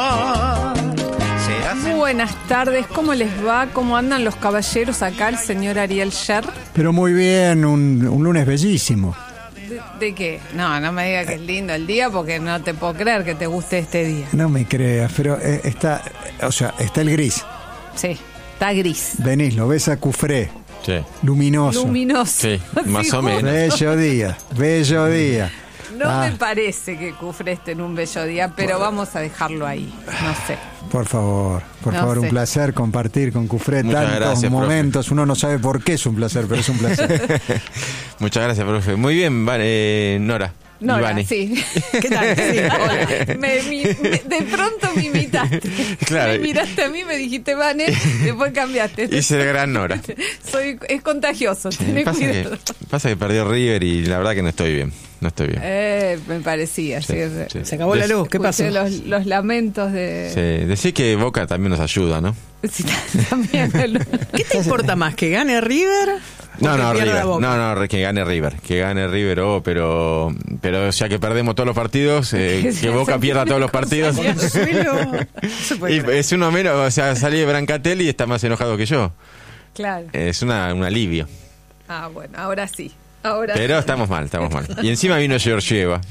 Buenas tardes, ¿cómo les va? ¿Cómo andan los caballeros acá, el señor Ariel Sher? Pero muy bien, un lunes bellísimo. ¿De qué? No me diga que es lindo el día porque no te puedo creer que te guste este día. No me creas, pero está el gris. Sí, está gris. Venís, lo ves a Cufré. Sí. Luminoso. Sí, más o menos. Bello día. No me parece que Cufré esté en un bello día, pero vamos a dejarlo ahí, no sé. Por favor, un placer compartir con Cufré tantos momentos. Profe. Uno no sabe por qué es un placer, pero es un placer. Muchas gracias, profe. Muy bien, Nora. Nora, sí. ¿Qué tal? Sí, hola. De pronto me imitaste. Claro. Me miraste a mí, me dijiste Vane, después cambiaste. Hice el gran Nora. Es contagioso, tenés cuidado. Pasa que perdió River y la verdad que no estoy bien. Me parecía. Sí. Se acabó la luz, ¿qué pasó? Los lamentos de... Sí, decís que Boca también nos ayuda, ¿no? Sí, también. ¿Qué te importa más, que gane River? No, que gane River. Que gane River, pero ya que perdemos todos los partidos, que Boca pierda todos los partidos. Y es uno menos, o sea, salí de Brancatelli y está más enojado que yo. Claro. Es un alivio. Ah, bueno, ahora sí. Pero estamos mal. Y encima vino Georgieva.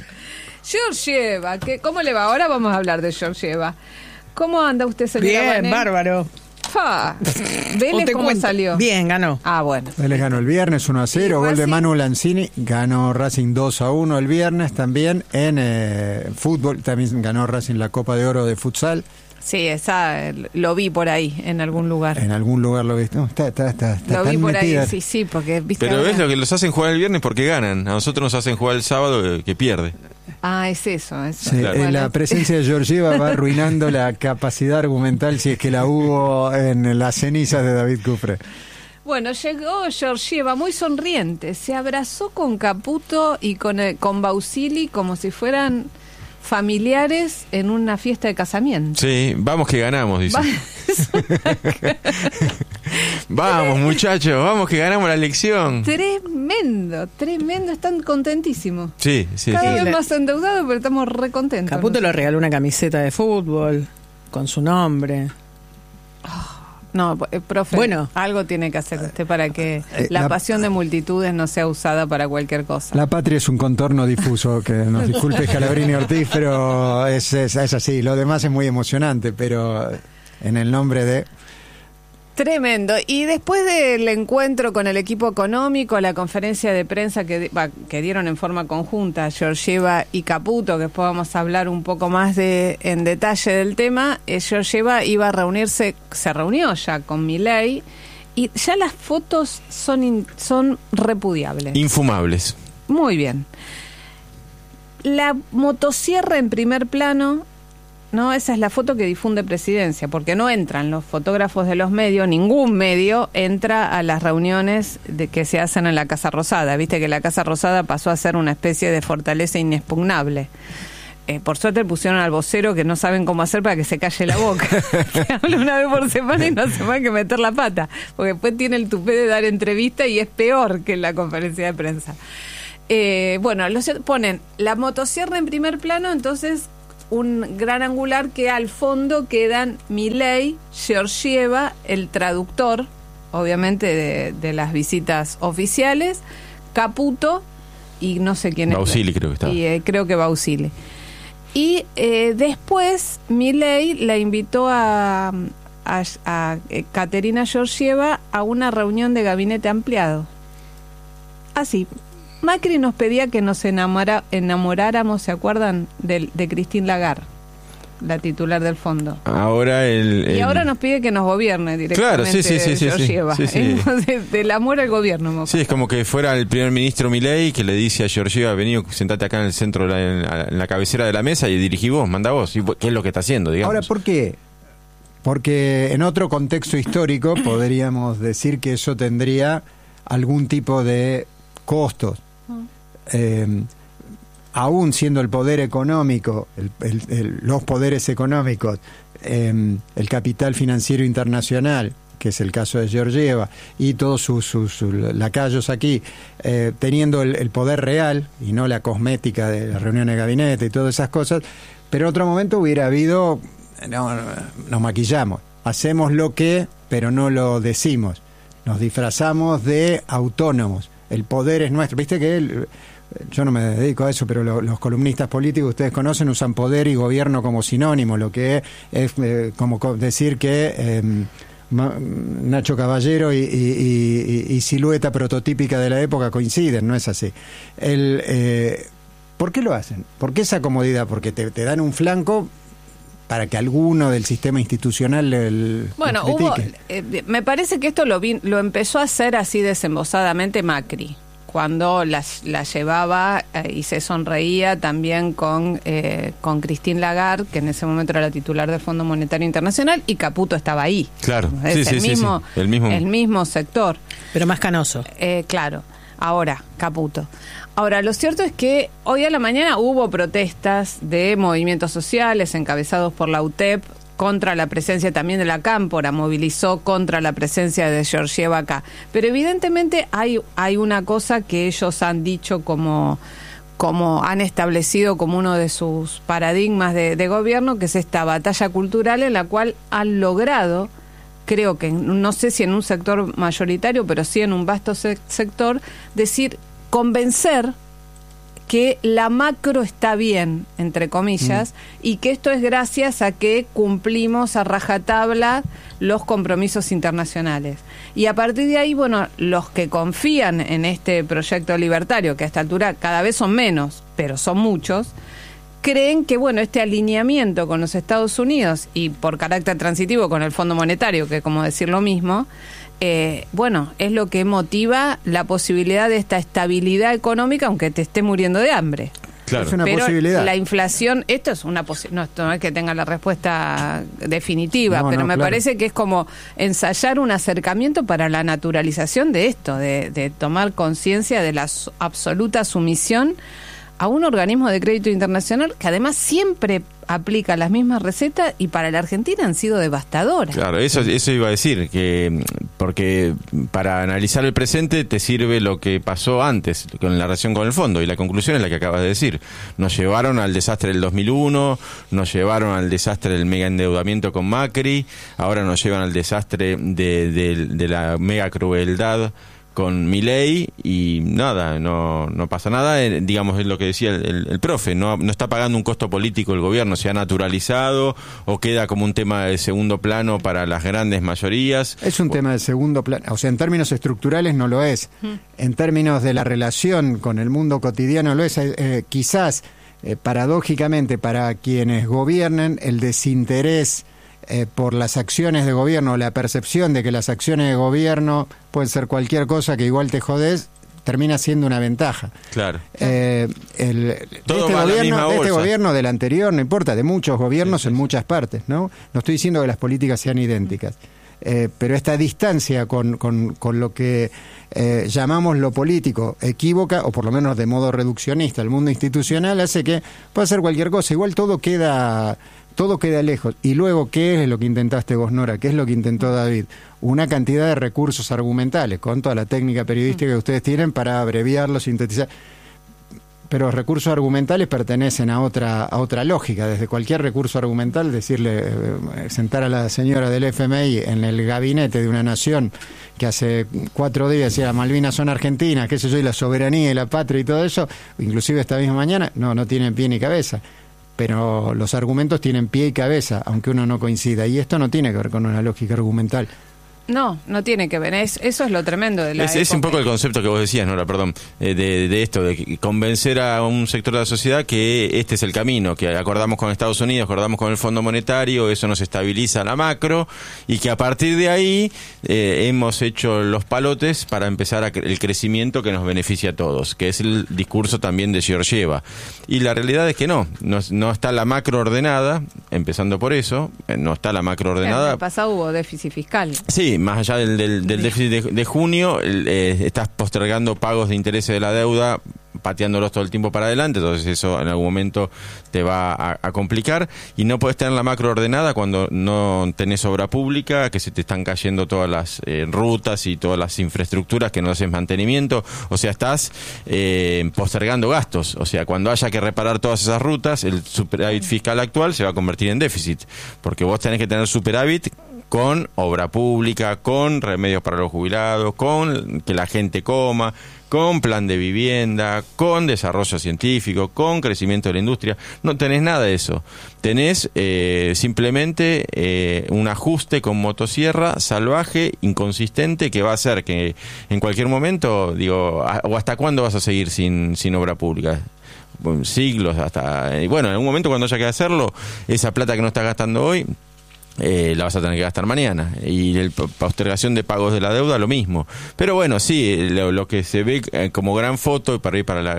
¿Cómo le va? Ahora vamos a hablar de Georgieva. ¿Cómo anda usted, señora Bien, Vané? bárbaro. Vélez, ¿cómo salió? Bien, ganó. Ah, bueno. Vélez ganó el viernes 1-0, gol de Manu Lanzini. Ganó Racing 2-1 el viernes. También en fútbol, también ganó Racing la Copa de Oro de futsal. Sí, esa lo vi por ahí, en algún lugar. En algún lugar lo viste. No, está lo vi por metida. ahí, sí, porque... ¿viste? Pero ves lo que los hacen jugar el viernes porque ganan. A nosotros nos hacen jugar el sábado que pierde. Ah, es eso. Sí, claro. La presencia de Georgieva va arruinando la capacidad argumental, si es que la hubo en las cenizas de David Cufré. Bueno, llegó Georgieva muy sonriente, se abrazó con Caputo y con Bausili como si fueran familiares en una fiesta de casamiento. Sí, vamos que ganamos, dice. Vamos, muchachos, vamos que ganamos la elección. Tremendo, están contentísimos. Sí. Cada vez más endeudados, pero estamos re contentos. Caputo le regaló una camiseta de fútbol con su nombre. No, profe, bueno, algo tiene que hacer usted para que la pasión de multitudes no sea usada para cualquier cosa. La patria es un contorno difuso, que nos disculpe Scalabrini Ortiz, pero es así. Lo demás es muy emocionante, pero en el nombre de... Tremendo. Y después del encuentro con el equipo económico, la conferencia de prensa que dieron en forma conjunta Georgieva y Caputo, que después vamos a hablar un poco más en detalle del tema, Georgieva iba a se reunió ya con Milei, y ya las fotos son repudiables. Infumables. Muy bien. La motosierra en primer plano... No, esa es la foto que difunde Presidencia, porque no entran los fotógrafos de los medios, ningún medio entra a las reuniones que se hacen en la Casa Rosada. Viste que la Casa Rosada pasó a ser una especie de fortaleza inexpugnable. Por suerte pusieron al vocero que no saben cómo hacer para que se calle la boca. Que habla una vez por semana y no hace más que meter la pata, porque después tiene el tupé de dar entrevista y es peor que en la conferencia de prensa. Ponen la motosierra en primer plano, entonces... un gran angular que al fondo quedan Milei, Georgieva, el traductor, obviamente de las visitas oficiales, Caputo y no sé quién Bausili, creo que estaba. Y creo que Bausili. Y después Milei la invitó a Caterina Georgieva a una reunión de gabinete ampliado. Así. Macri nos pedía que nos enamoráramos, ¿se acuerdan? De Christine Lagarde, la titular del fondo. Y ahora nos pide que nos gobierne directamente. Claro, Georgieva. Sí. Del amor al gobierno. Sí, es como que fuera el primer ministro Milei que le dice a Georgieva, vení, sentate acá en el centro, en la cabecera de la mesa y dirigí vos, manda vos. ¿Qué es lo que está haciendo, digamos? Ahora, ¿por qué? Porque en otro contexto histórico podríamos decir que eso tendría algún tipo de costos. Aún siendo el poder económico, los poderes económicos, el capital financiero internacional, que es el caso de Georgieva, y todos sus lacayos aquí, teniendo el poder real y no la cosmética de las reuniones de gabinete y todas esas cosas, pero en otro momento hubiera habido nos maquillamos. Hacemos lo que, pero no lo decimos. Nos disfrazamos de autónomos. El poder es nuestro. Viste que yo no me dedico a eso, pero los columnistas políticos, ustedes conocen, usan poder y gobierno como sinónimo, lo que es como decir que Nacho Caballero y silueta prototípica de la época coinciden, no es así. ¿Por qué lo hacen? ¿Por qué esa comodidad? Porque te dan un flanco para que alguno del sistema institucional bueno, me parece que esto lo empezó a hacer así desembosadamente Macri, cuando la llevaba y se sonreía también con Christine Lagarde, que en ese momento era la titular del Fondo Monetario Internacional, y Caputo estaba ahí. Claro, es el mismo sector. Pero más canoso. Claro, ahora, Caputo. Ahora, lo cierto es que hoy a la mañana hubo protestas de movimientos sociales encabezados por la UTEP contra la presencia también de la Cámpora, movilizó contra la presencia de Georgieva acá. Pero evidentemente hay una cosa que ellos han dicho como han establecido como uno de sus paradigmas de gobierno, que es esta batalla cultural en la cual han logrado, creo que no sé si en un sector mayoritario, pero sí en un vasto sector, convencer que la macro está bien, entre comillas, y que esto es gracias a que cumplimos a rajatabla los compromisos internacionales. Y a partir de ahí, bueno, los que confían en este proyecto libertario, que a esta altura cada vez son menos, pero son muchos, creen que, bueno, este alineamiento con los Estados Unidos y por carácter transitivo con el Fondo Monetario, que es como decir lo mismo, bueno, es lo que motiva la posibilidad de esta estabilidad económica, aunque te esté muriendo de hambre. Claro. Es una pero posibilidad. La inflación, esto es una posibilidad, esto no es que tenga la respuesta definitiva, pero me parece que es como ensayar un acercamiento para la naturalización de esto, de tomar conciencia de la absoluta sumisión a un organismo de crédito internacional que además siempre aplica las mismas recetas y para la Argentina han sido devastadoras. Claro, eso iba a decir, que porque para analizar el presente te sirve lo que pasó antes con la relación con el fondo, y la conclusión es la que acabas de decir. Nos llevaron al desastre del 2001, nos llevaron al desastre del mega endeudamiento con Macri, ahora nos llevan al desastre de la mega crueldad con Milei, y nada, no pasa nada, digamos, es lo que decía el profe, no está pagando un costo político el gobierno, se ha naturalizado o queda como un tema de segundo plano para las grandes mayorías. Es un tema de segundo plano, o sea, en términos estructurales no lo es, en términos de la relación con el mundo cotidiano lo es, quizás paradójicamente para quienes gobiernan el desinterés por las acciones de gobierno, la percepción de que las acciones de gobierno pueden ser cualquier cosa que igual te jodés, termina siendo una ventaja. Claro. Este gobierno, del anterior, no importa, de muchos gobiernos en muchas partes, ¿no? No estoy diciendo que las políticas sean idénticas, pero esta distancia con lo que llamamos lo político equívoca, o por lo menos de modo reduccionista, el mundo institucional hace que pueda ser cualquier cosa, igual todo queda lejos. Y luego, ¿qué es lo que intentaste vos, Nora? ¿Qué es lo que intentó David? Una cantidad de recursos argumentales, con toda la técnica periodística que ustedes tienen para abreviarlo, sintetizar. Pero los recursos argumentales pertenecen a otra lógica. Desde cualquier recurso argumental, sentar a la señora del FMI en el gabinete de una nación que hace 4 días decía Malvinas son argentinas, qué sé yo, y la soberanía y la patria y todo eso, inclusive esta misma mañana, no tienen pie ni cabeza. Pero los argumentos tienen pie y cabeza, aunque uno no coincida. Y esto no tiene que ver con una lógica argumental. No tiene que ver. Eso es lo tremendo de la época. Es un poco el concepto que vos decías, Nora, perdón, de esto, de convencer a un sector de la sociedad que este es el camino, que acordamos con Estados Unidos, acordamos con el Fondo Monetario, eso nos estabiliza la macro, y que a partir de ahí hemos hecho los palotes para empezar el crecimiento que nos beneficia a todos, que es el discurso también de Georgieva. Y la realidad es que no está la macro ordenada, empezando por eso, no está la macro ordenada. En el pasado hubo déficit fiscal. Sí, más allá del déficit de junio, estás postergando pagos de intereses de la deuda pateándolos todo el tiempo para adelante, entonces eso en algún momento te va a complicar, y no podés tener la macro ordenada cuando no tenés obra pública, que se te están cayendo todas las rutas y todas las infraestructuras que no haces mantenimiento, o sea, estás postergando gastos, o sea, cuando haya que reparar todas esas rutas, el superávit fiscal actual se va a convertir en déficit, porque vos tenés que tener superávit con obra pública, con remedios para los jubilados, con que la gente coma, con plan de vivienda, con desarrollo científico, con crecimiento de la industria. No tenés nada de eso. Tenés simplemente un ajuste con motosierra salvaje, inconsistente, que va a hacer que en cualquier momento, digo, o hasta cuándo vas a seguir sin obra pública. Siglos hasta... Y bueno, en algún momento cuando haya que hacerlo, esa plata que no estás gastando hoy, la vas a tener que gastar mañana, y la postergación de pagos de la deuda lo mismo. Pero bueno, sí, lo que se ve como gran foto y para ir para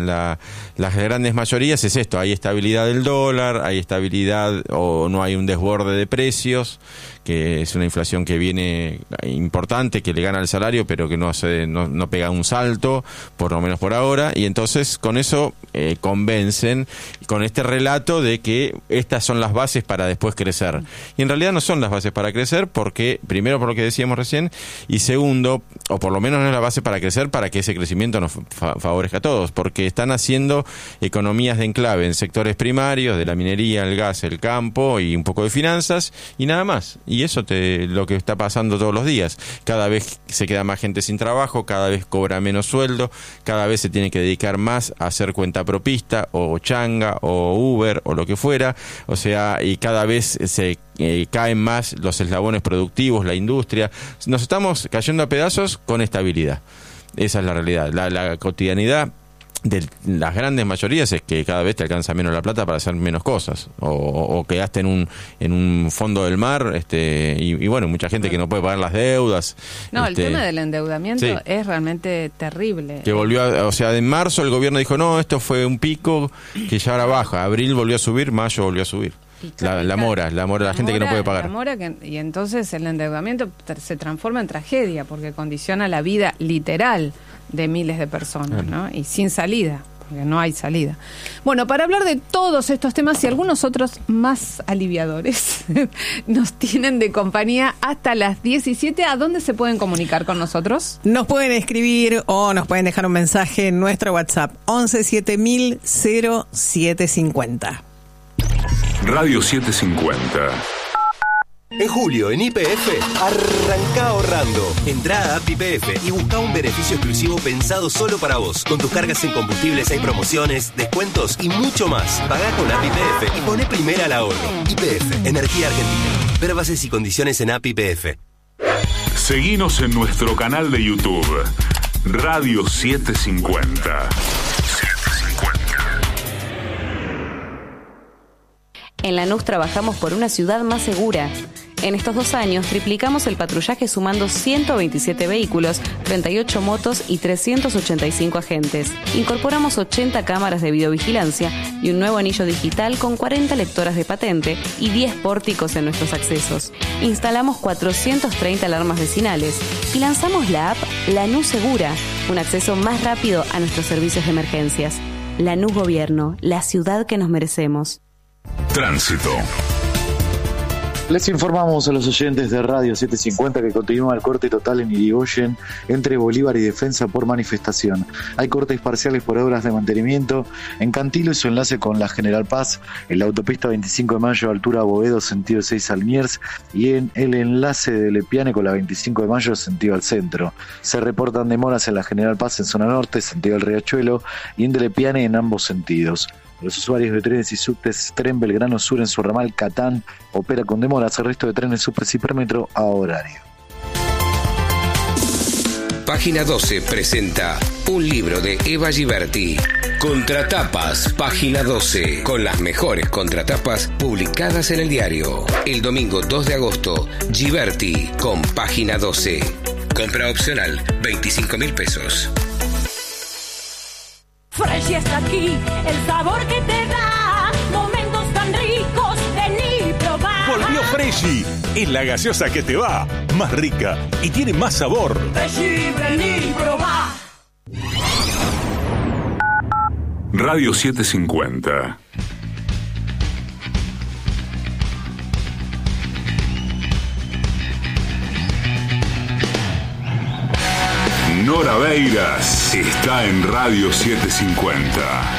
las grandes mayorías es esto: hay estabilidad del dólar, hay estabilidad o no hay un desborde de precios, que es una inflación que viene importante, que le gana al salario, pero que no pega un salto, por lo menos por ahora, y entonces con eso convencen, con este relato de que estas son las bases para después crecer. Y en realidad no son las bases para crecer, porque primero por lo que decíamos recién, y segundo, o por lo menos no es la base para crecer, para que ese crecimiento nos favorezca a todos, porque están haciendo economías de enclave en sectores primarios, de la minería, el gas, el campo y un poco de finanzas, y nada más. Y eso lo que está pasando todos los días. Cada vez se queda más gente sin trabajo, cada vez cobra menos sueldo, cada vez se tiene que dedicar más a hacer cuentapropista o changa o Uber o lo que fuera, o sea, y cada vez se caen más los eslabones productivos, la industria. Nos estamos cayendo a pedazos con estabilidad. Esa es la realidad. La cotidianidad de las grandes mayorías es que cada vez te alcanza menos la plata para hacer menos cosas, o quedaste en un fondo del mar, y bueno, mucha gente que no puede pagar las deudas. No, el tema del endeudamiento es realmente terrible. Que volvió o sea, en marzo el gobierno dijo, no, esto fue un pico que ya ahora baja, abril volvió a subir, mayo volvió a subir. La mora, la gente que no puede pagar. Y entonces el endeudamiento se transforma en tragedia, porque condiciona la vida literal de miles de personas, ¿no? Y sin salida, porque no hay salida. Bueno, para hablar de todos estos temas y algunos otros más aliviadores, nos tienen de compañía hasta las 17. ¿A dónde se pueden comunicar con nosotros? Nos pueden escribir o nos pueden dejar un mensaje en nuestro WhatsApp 11 7000 0750. Radio 750. En julio, en YPF, arranca ahorrando. Entrá a App YPF y busca un beneficio exclusivo pensado solo para vos. Con tus cargas en combustibles hay promociones, descuentos y mucho más. Pagá con App YPF y poné primera al ahorro. YPF, Energía Argentina. Ver bases y condiciones en App YPF. Seguinos en nuestro canal de YouTube, Radio 750. En Lanús trabajamos por una ciudad más segura. En estos 2 años triplicamos el patrullaje sumando 127 vehículos, 38 motos y 385 agentes. Incorporamos 80 cámaras de videovigilancia y un nuevo anillo digital con 40 lectoras de patente y 10 pórticos en nuestros accesos. Instalamos 430 alarmas vecinales y lanzamos la app Lanús Segura, un acceso más rápido a nuestros servicios de emergencias. Lanús Gobierno, la ciudad que nos merecemos. Tránsito. Les informamos a los oyentes de Radio 750 que continúa el corte total en Irigoyen entre Bolívar y Defensa por manifestación. Hay cortes parciales por obras de mantenimiento en Cantilo y su enlace con la General Paz, en la autopista 25 de Mayo, altura Boedo, sentido 6 al Liniers, y en el enlace de Lepiane con la 25 de Mayo, sentido al centro. Se reportan demoras en la General Paz en zona norte, sentido al Riachuelo, y en de Lepiane en ambos sentidos. Los usuarios de trenes y subtes Tren Belgrano Sur en su ramal Catán opera con demoras. El resto de trenes, subtes y Permetro a horario. Página 12 presenta un libro de Eva Giberti. Contratapas, Página 12, con las mejores contratapas publicadas en el diario. El domingo 2 de agosto, Giberti con Página 12. Compra opcional, 25.000 pesos. Fresh está aquí, el sabor que te da momentos tan ricos, vení probar. Volvió Freshy, es la gaseosa que te va, más rica y tiene más sabor. Freshy, vení probar. Radio 750. Nora Beiras está en Radio 750.